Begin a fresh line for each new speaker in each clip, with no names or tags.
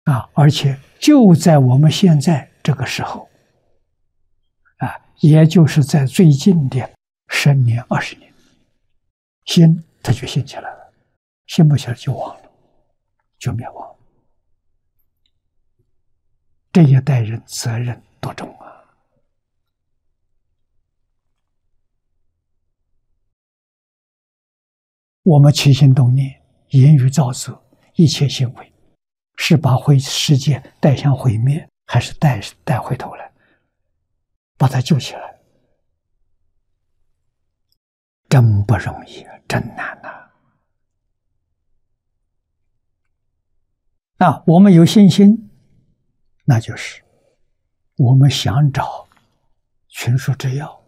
而且就在我们现在这个时候，也就是在最近的10年、20年，兴它就兴起来了，兴不起来就亡了，就灭亡了。这一代人责任多重啊！我们起心动念、言语造作，一切行为，是把世界带向毁灭，还是带回头来，把它救起来？真不容易，真难呐！我们有信心，那就是我们想找群书之要，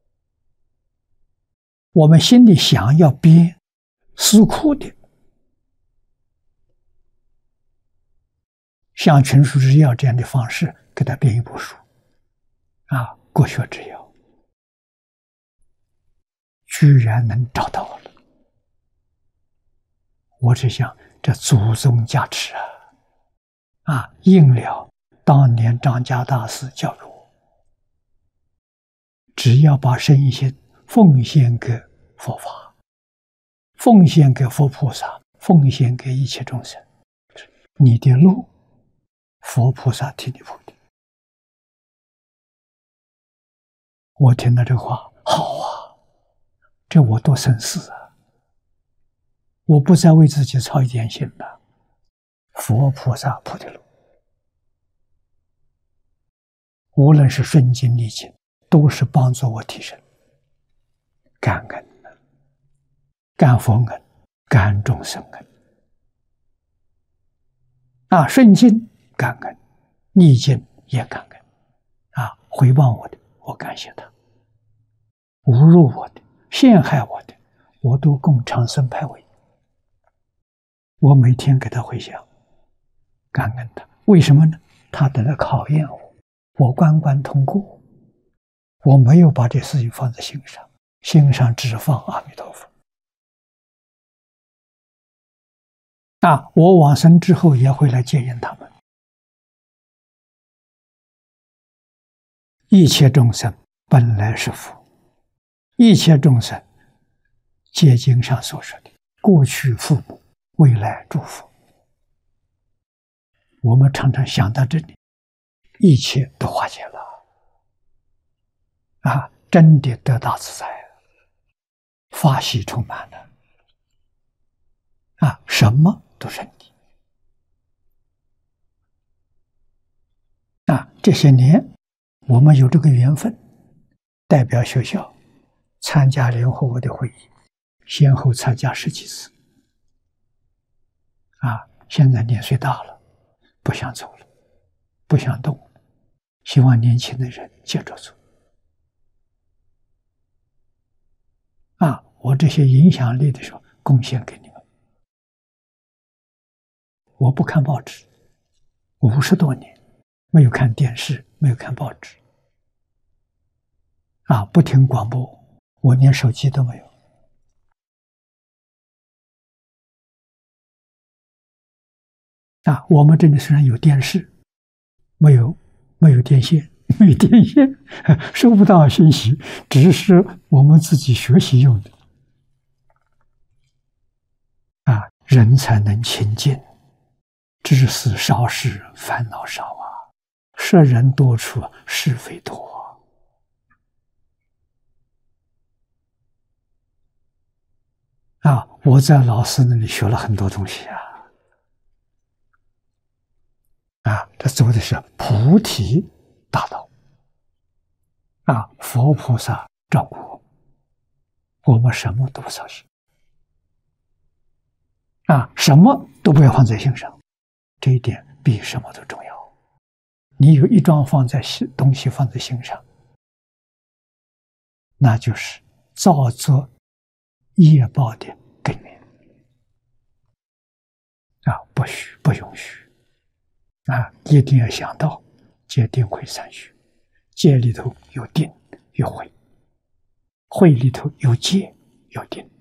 我们心里想要编思库的，像群书之要这样的方式，给他编一部书，国学之要，居然能找到了。我只想，这祖宗加持应了当年张家大师教育我，只要把身心奉献给佛法，奉献给佛菩萨，奉献给一切众生，你的路佛菩萨替你铺的。我听到这话，好啊，这我多省事啊！我不再为自己操一点心了，佛菩萨铺的路，无论是顺境逆境，都是帮助我提升。感恩，感佛恩，感众生恩。顺境感恩，逆境也感恩。回报我的，我感谢他；侮辱我的、陷害我的，我都供长生派位。我每天给他回向，感恩他。为什么呢？他在考验我，我关关通过，我没有把这事情放在心上，心上只放阿弥陀佛。我往生之后也会来接引他们。一切众生本来是佛，一切众生皆经上所说的过去父母，未来诸佛。我们常常想到这里，一切都化解了真的得大自在了，法喜充满了什么都顺利这些年我们有这个缘分，代表学校参加联合国的会议，先后参加10几次现在年岁大了，不想走了，不想动了，希望年轻的人接着做我这些影响力的时候贡献给你们。我不看报纸50多年，没有看电视，没有看报纸不听广播，我连手机都没有我们这里虽然有电视，没有电线，没有电线，收不到信息，只是我们自己学习用的人才能清净，知识少时烦恼少摄人多处是非多我在老师那里学了很多东西这走的是菩提大道佛菩萨照顾我们什么都不操心什么都不要放在心上，这一点比什么都重要。你有一桩东西放在心上，那就是造作业报的根源不允许一定要想到戒定慧三学，戒里头有定有慧，慧里头有戒有定